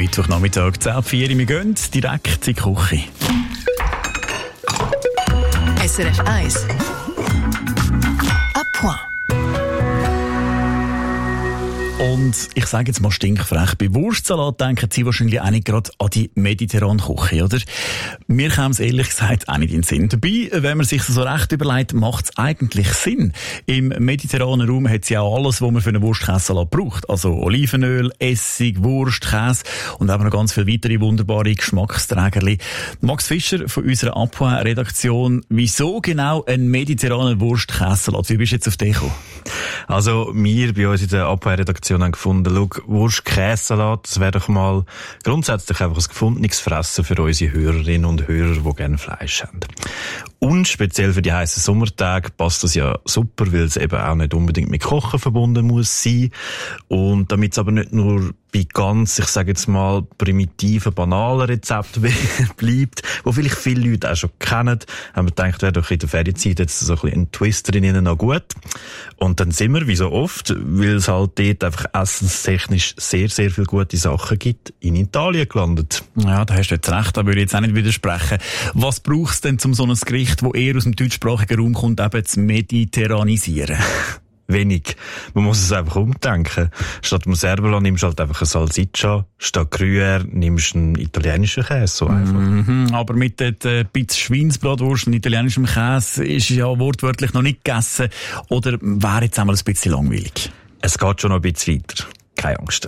Mittwochnachmittag 10:04 Uhr. Wir gehen direkt in die Küche. SRF 1 à point. Und ich sage jetzt mal stinkfrech, bei Wurstsalat denken Sie wahrscheinlich auch nicht gerade an die mediterrane Küche, oder? Mir käme es ehrlich gesagt auch nicht in den Sinn. Dabei, wenn man sich so recht überlegt, macht es eigentlich Sinn. Im mediterranen Raum hat es ja auch alles, was man für einen Wurstkäsesalat braucht. Also Olivenöl, Essig, Wurst, Käse und eben noch ganz viele weitere wunderbare Geschmacksträgerli. Max Fischer von unserer Apoin-Redaktion, wieso genau ein mediterraner Wurstkäsesalat? Wie bist du jetzt auf den gekommen? Also, wir bei uns in der Apoin-Redaktion haben gefunden, Wurst-Käsesalat, das wäre doch mal grundsätzlich einfach ein gefundenes Fressen für unsere Hörerinnen und Hörer, die gerne Fleisch haben. Und speziell für die heissen Sommertage passt das ja super, weil es eben auch nicht unbedingt mit Kochen verbunden muss sein. Und damit es aber nicht nur bei ganz, ich sage jetzt mal, primitiven, banalen Rezepten bleibt, wo vielleicht viele Leute auch schon kennen, haben wir gedacht, wäre doch in der Ferienzeit jetzt so ein bisschen ein Twist drin noch gut. Und dann sind wir, wie so oft, weil es halt dort einfach essenstechnisch sehr, sehr viele gute Sachen gibt, in Italien gelandet. Ja, da hast du jetzt recht, da würde ich jetzt auch nicht widersprechen. Was braucht es denn, um so ein Gericht, das eher aus dem deutschsprachigen Raum kommt, eben zu mediterranisieren? Wenig. Man muss es einfach umdenken. Statt Mozzarella nimmst du halt einfach eine Salsiccia, statt Gruyère nimmst du einen italienischen Käse, so einfach. Aber mit der bisschen Schweinsbratwurst und italienischem Käse ist ja wortwörtlich noch nicht gegessen. Oder wäre jetzt einmal ein bisschen langweilig? Es geht schon noch ein bisschen weiter. Keine Angst.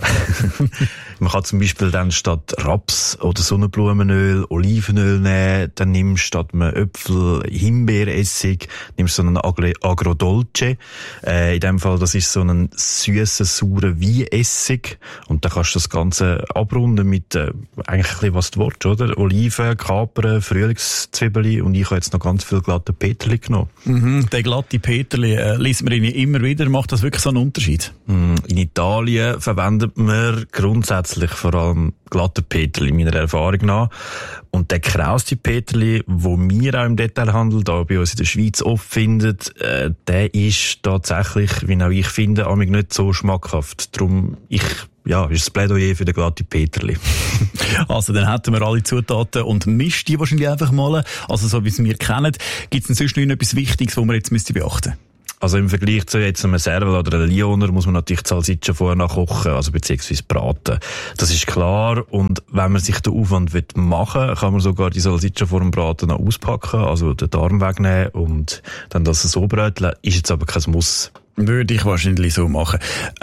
Man kann zum Beispiel dann statt Raps oder Sonnenblumenöl Olivenöl nehmen. Dann nimmst du statt einem Äpfel Himbeeressig, nimmst so einen Agrodolce. In dem Fall, das ist so ein süßer, saurer Weinessig. Und dann kannst du das Ganze abrunden mit eigentlich ein bisschen, was du willst, oder? Oliven, Kapern, Frühlingszwiebeln und ich habe jetzt noch ganz viel glatte Peterli genommen. Der glatte Peterli liest man immer wieder. Macht das wirklich so einen Unterschied? In Italien verwendet man grundsätzlich vor allem glatte Peterli, meiner Erfahrung nach. Und der krauste Peterli, den wir auch im Detailhandel da bei uns in der Schweiz oft finden, der ist tatsächlich, wie auch ich finde, amig nicht so schmackhaft. Darum, ist das Plädoyer für den glatte Peterli. Also, dann hätten wir alle Zutaten und mischt die wahrscheinlich einfach mal. Also, so wie es wir kennen. Gibt es denn sonst noch etwas Wichtiges, was man jetzt beachten müsste? Also im Vergleich zu jetzt einem Serval oder einem Lioner muss man natürlich die Salsiccia vorher noch kochen, also beziehungsweise braten. Das ist klar. Und wenn man sich den Aufwand machen will, kann man sogar die Salsiccia vor dem Braten noch auspacken, also den Darm wegnehmen und dann das so bröteln. Ist jetzt aber kein Muss. Würde ich wahrscheinlich so machen.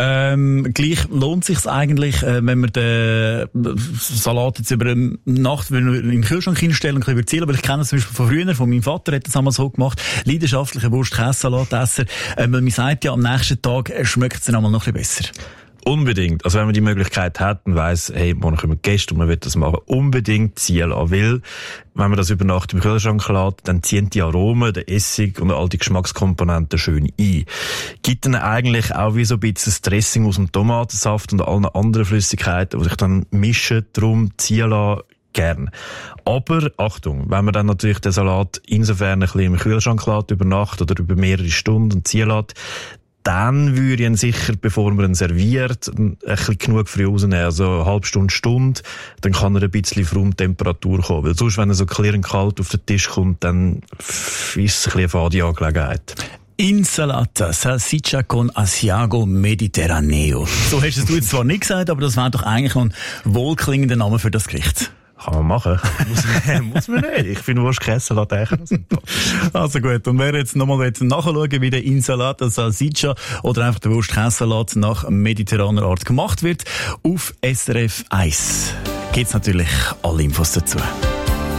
Gleich lohnt sich's eigentlich, wenn man den Salat jetzt über eine Nacht in den Kühlschrank hinstellen und überziehen. Aber ich kenne das zum Beispiel von früher, von meinem Vater hat das einmal so gemacht. Leidenschaftlicher Wurst-Käse-Salatesser. Man sagt ja, am nächsten Tag schmeckt es dann einmal noch ein bisschen besser. Unbedingt. Also wenn man die Möglichkeit hat und weiss, hey, morgen kommen Gäste und man will das machen, unbedingt ziehen lassen. Weil, wenn man das über Nacht im Kühlschrank lässt, dann ziehen die Aromen, der Essig und all die Geschmackskomponenten schön ein. Gibt dann eigentlich auch wie so ein bisschen das Dressing aus dem Tomatensaft und allen anderen Flüssigkeiten, die sich dann mischen, darum ziehen lassen, gern. Aber, Achtung, wenn man dann natürlich den Salat insofern ein bisschen im Kühlschrank lässt, über Nacht oder über mehrere Stunden und ziehen lässt, dann würde ich ihn sicher, bevor man ihn serviert, ein bisschen genug früh rausnehmen. Also eine halbe Stunde, dann kann er ein bisschen auf Raumtemperatur kommen. Weil sonst, wenn er so klirrend kalt auf den Tisch kommt, dann ist es ein bisschen eine fade Angelegenheit. Insalata, Salsiccia con Asiago Mediterraneo. So hast du jetzt zwar nicht gesagt, aber das wäre doch eigentlich ein wohlklingender Name für das Gericht. Kann man machen. Muss man nicht. Ich finde Wurst-Käsesalat eigentlich Also gut, und wer jetzt nochmal nachschauen, wie der Insalata Salsiccia oder einfach der Wurst-Käsesalat nach mediterraner Art gemacht wird, auf SRF 1 gibt's natürlich alle Infos dazu.